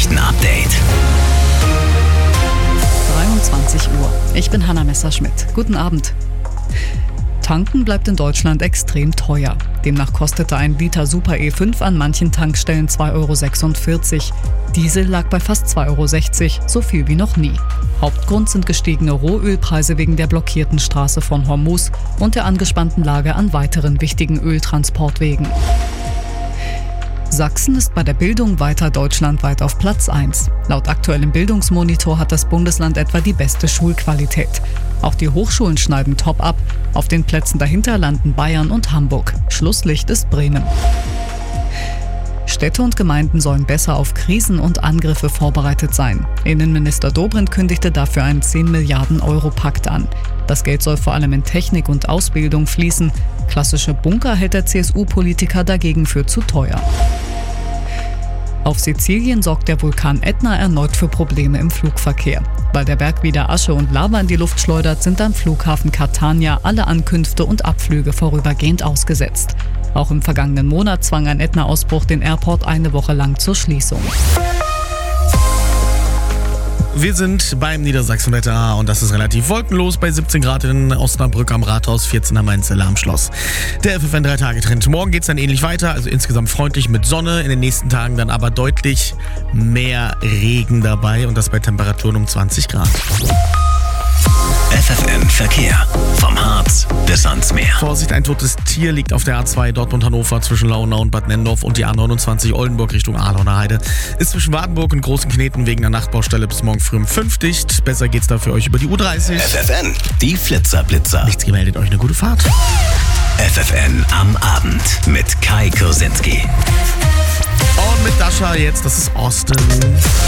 Nachrichten-Update. 23 Uhr. Ich bin Hanna Messerschmidt. Guten Abend. Tanken bleibt in Deutschland extrem teuer. Demnach kostete ein Liter Super E5 an manchen Tankstellen 2,46 €. Diesel lag bei fast 2,60 €, so viel wie noch nie. Hauptgrund sind gestiegene Rohölpreise wegen der blockierten Straße von Hormuz und der angespannten Lage an weiteren wichtigen Öltransportwegen. Sachsen ist bei der Bildung weiter deutschlandweit auf Platz 1. Laut aktuellem Bildungsmonitor hat das Bundesland etwa die beste Schulqualität. Auch die Hochschulen schneiden top ab. Auf den Plätzen dahinter landen Bayern und Hamburg. Schlusslicht ist Bremen. Städte und Gemeinden sollen besser auf Krisen und Angriffe vorbereitet sein. Innenminister Dobrindt kündigte dafür einen 10 Milliarden Euro Pakt an. Das Geld soll vor allem in Technik und Ausbildung fließen. Klassische Bunker hält der CSU-Politiker dagegen für zu teuer. Auf Sizilien sorgt der Vulkan Ätna erneut für Probleme im Flugverkehr. Weil der Berg wieder Asche und Lava in die Luft schleudert, sind am Flughafen Catania alle Ankünfte und Abflüge vorübergehend ausgesetzt. Auch im vergangenen Monat zwang ein Ätna-Ausbruch den Airport eine Woche lang zur Schließung. Wir sind beim Niedersachsenwetter und das ist relativ wolkenlos bei 17 Grad in Osnabrück am Rathaus, 14 am Mainzeller am Schloss. Der FFN 3-Tage-Trend. Morgen geht es dann ähnlich weiter, also insgesamt freundlich mit Sonne, in den nächsten Tagen dann aber deutlich mehr Regen dabei und das bei Temperaturen um 20 Grad. FFN Verkehr. Vom Harz bis ans Meer. Vorsicht, ein totes Tier liegt auf der A2 Dortmund-Hannover zwischen Launau und Bad Nennendorf und die A29 Oldenburg Richtung Ahlauner Heide. Ist zwischen Wartenburg und Großen Kneten wegen der Nachtbaustelle bis morgen früh um 5 dicht. Besser geht's da für euch über die U30. FFN, die Flitzer-Blitzer. Nichts gemeldet, euch eine gute Fahrt. FFN am Abend mit Kai Kursinski. Und mit Dasha jetzt, das ist Austin.